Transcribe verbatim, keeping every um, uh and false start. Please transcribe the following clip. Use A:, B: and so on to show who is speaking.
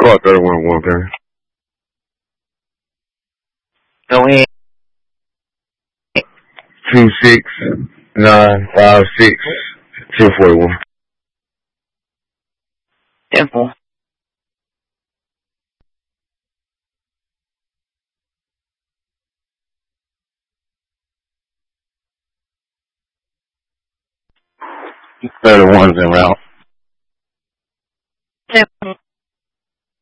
A: Squad thirty-one one, okay.
B: Go ahead.
A: Two six nine five six two forty one.
B: Simple.
C: thirty-one's en route.